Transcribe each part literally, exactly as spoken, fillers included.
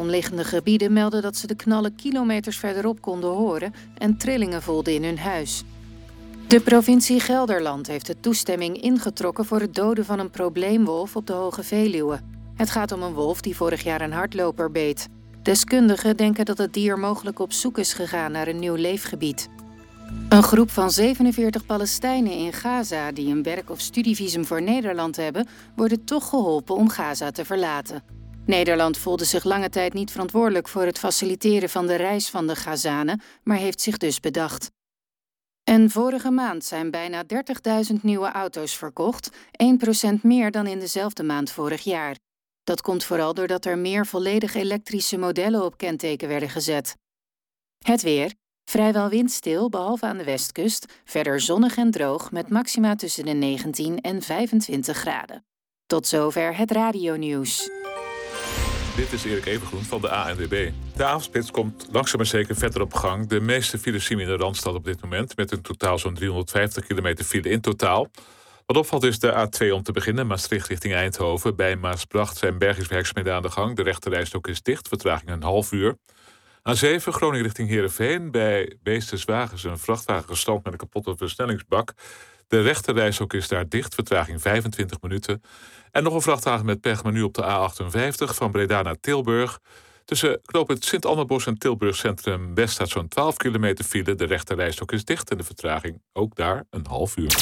omliggende gebieden melden dat ze de knallen kilometers verderop konden horen en trillingen voelden in hun huis. De provincie Gelderland heeft de toestemming ingetrokken voor het doden van een probleemwolf op de Hoge Veluwe. Het gaat om een wolf die vorig jaar een hardloper beet. Deskundigen denken dat het dier mogelijk op zoek is gegaan naar een nieuw leefgebied. Een groep van zevenenveertig Palestijnen in Gaza die een werk- of studievisum voor Nederland hebben, worden toch geholpen om Gaza te verlaten. Nederland voelde zich lange tijd niet verantwoordelijk voor het faciliteren van de reis van de Gazanen, maar heeft zich dus bedacht. En vorige maand zijn bijna dertigduizend nieuwe auto's verkocht, één procent meer dan in dezelfde maand vorig jaar. Dat komt vooral doordat er meer volledig elektrische modellen op kenteken werden gezet. Het weer. Vrijwel windstil, behalve aan de westkust. Verder zonnig en droog met maxima tussen de negentien en vijfentwintig graden. Tot zover het radionieuws. Dit is Erik Evengroen van de A N W B. De avondspits komt langzaam maar zeker verder op gang. De meeste files zien we in de Randstad op dit moment, met in totaal zo'n driehonderdvijftig kilometer file in totaal. Wat opvalt is de A twee om te beginnen, Maastricht richting Eindhoven. Bij Maasbracht zijn bergingswerkzaamheden aan de gang. De rechterrijstrook is dicht, vertraging een half uur. A zeven, Groningen richting Heerenveen. Bij Beesterswagen is een vrachtwagen gestrand met een kapotte versnellingsbak. De rechterrijstrook is daar dicht, vertraging vijfentwintig minuten. En nog een vrachtwagen met pech, maar nu op de A achtenvijftig van Breda naar Tilburg. Tussen knooppunt Sint-Annebos en Tilburg Centrum West staat zo'n twaalf kilometer file. De rechterrijstrook is dicht en de vertraging ook daar een half uur.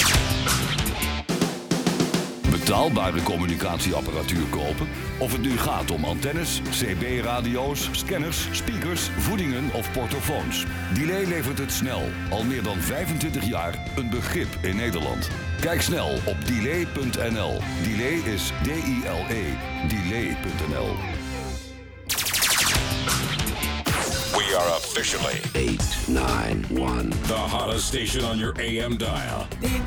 Betaalbare communicatieapparatuur kopen? Of het nu gaat om antennes, C B-radio's, scanners, speakers, voedingen of portofoons. Delay levert het snel. Al meer dan vijfentwintig jaar een begrip in Nederland. Kijk snel op delay punt n l. Delay is D I L E. delay punt n l. We are officially eight nine one. the hottest station on your A M dial.